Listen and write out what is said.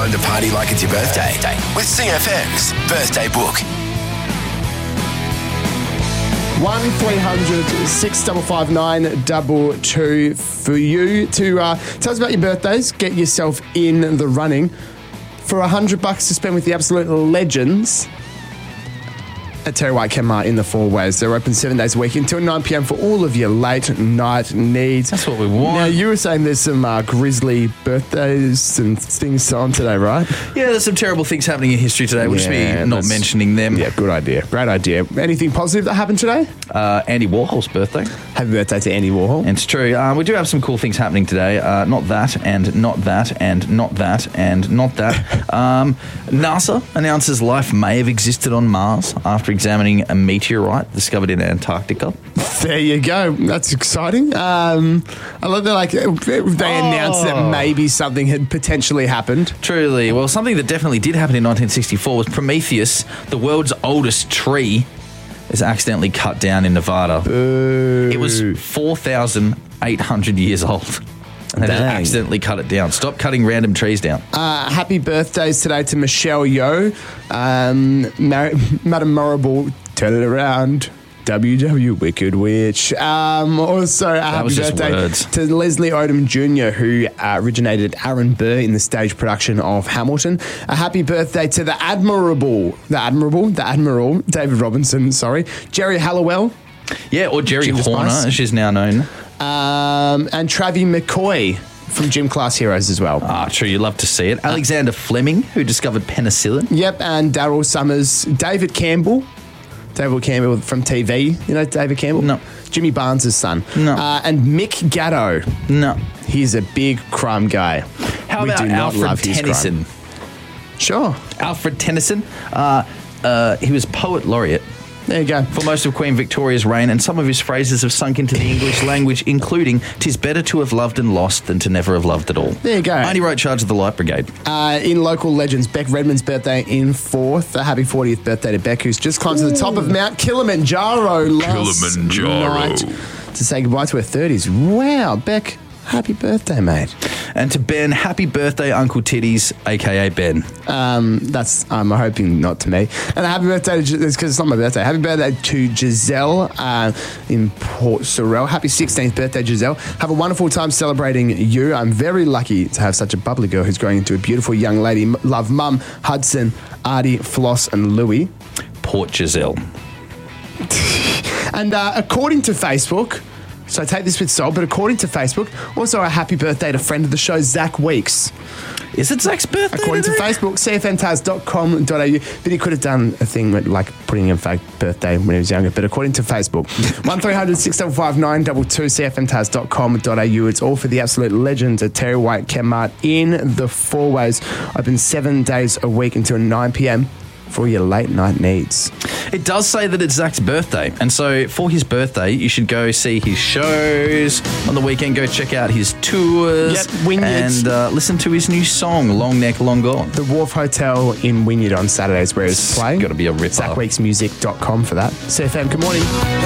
time to party like it's your birthday with CFM's Birthday Book. 1300-655-922 for you to tell us about your birthdays, get yourself in the running for $100 to spend with the absolute legends at Terry White Kmart in the Four Ways. They're open 7 days a week until 9 p.m. for all of your late night needs. That's what we want. Now, you were saying there's some grisly birthdays and things on today, right? Yeah, there's some terrible things happening in history today. We'll just be not mentioning them. Yeah, good idea. Great idea. Anything positive that happened today? Andy Warhol's birthday. Happy birthday to Andy Warhol. And it's true. We do have some cool things happening today. Not that, and not that, and not that, and not that. NASA announces life may have existed on Mars after examining a meteorite discovered in Antarctica. There you go. That's exciting. I love that they announced that maybe something had potentially happened. Truly. Well, something that definitely did happen in 1964 was Prometheus, the world's oldest tree, is accidentally cut down in Nevada. Boo. It was 4,800 years old. And they just accidentally cut it down. Stop cutting random trees down. Happy birthdays today to Michelle Yeoh. Madame Morrible, turn it around. WW Wicked Witch. Also, a happy birthday to Leslie Odom Jr., who originated Aaron Burr in the stage production of Hamilton. A happy birthday to the Admiral, David Robinson, Jerry Halliwell. Yeah, or Jerry Horner, as she's now known. And Travie McCoy from Gym Class Heroes as well. True, you love to see it. Alexander Fleming, who discovered penicillin. Yep, and Daryl Summers. David Campbell from TV. You know David Campbell? No. Jimmy Barnes' son. No. And Mick Gatto. No. He's a big crime guy. How about Alfred Tennyson? Sure. Alfred Tennyson. He was poet laureate. There you go. For most of Queen Victoria's reign, and some of his phrases have sunk into the English language, including, "'Tis better to have loved and lost than to never have loved at all." There you go. And he wrote Charge of the Light Brigade. In local legends, Beck Redmond's birthday in 4th. A happy 40th birthday to Beck, who's just climbed to the top of Mount Kilimanjaro last night to say goodbye to her 30s. Wow, Beck, happy birthday, mate. And to Ben, happy birthday, Uncle Titties, a.k.a. Ben. I'm hoping not to me. And a happy birthday, because it's not my birthday, happy birthday to Giselle in Port Sorel. Happy 16th birthday, Giselle. Have a wonderful time celebrating you. I'm very lucky to have such a bubbly girl who's growing into a beautiful young lady. Love Mum, Hudson, Artie, Floss and Louie. Port Giselle. And according to Facebook... So take this with salt, but according to Facebook, also a happy birthday to friend of the show, Zach Weeks. Is it Zach's birthday? According to Facebook, cfntaz.com.au. But he could have done a thing like putting in a fake birthday when he was younger. But according to Facebook, 1300-655-922, cfntaz.com.au. It's all for the absolute legends at Terry White Kmart in the Four Ways. Open 7 days a week until 9 p.m. for all your late night needs. It does say that it's Zach's birthday, and so for his birthday, you should go see his shows on the weekend. Go check out his tours, and listen to his new song, "Long Neck, Long Gone." The Wharf Hotel in Wynyard on Saturdays, where it's playing. Got to be a ripper. ZachWeeksMusic.com for that. CFM, good morning.